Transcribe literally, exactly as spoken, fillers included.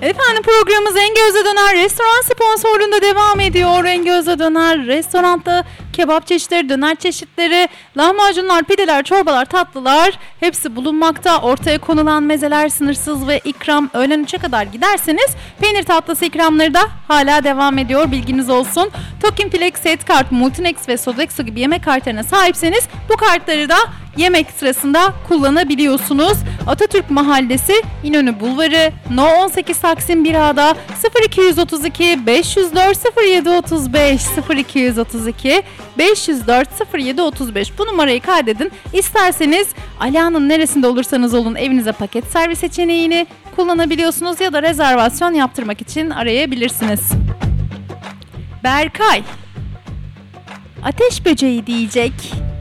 Efendim programımız Engöz'e Döner restoran sponsorluğunda devam ediyor. Engöz'e Döner restoranda kebap çeşitleri, döner çeşitleri, lahmacunlar, pideler, çorbalar, tatlılar hepsi bulunmakta. Ortaya konulan mezeler sınırsız ve ikram öğlen üçe kadar giderseniz peynir tatlısı ikramları da hala devam ediyor. Bilginiz olsun. Tokin Plex, Set Kart, Multinex ve Sodexo gibi yemek kartlarına sahipseniz bu kartları da yemek sırasında kullanabiliyorsunuz. Atatürk Mahallesi, İnönü Bulvarı, No on sekiz Taksim bir A'da sıfır iki otuz iki beş yüz dört sıfır yedi otuz beş sıfır iki otuz iki beş yüz dört sıfır yedi otuz beş bu numarayı kaydedin. İsterseniz Aliağa'nın neresinde olursanız olun evinize paket servis seçeneğini kullanabiliyorsunuz ya da rezervasyon yaptırmak için arayabilirsiniz. Berkay, ateş böceği diyecek.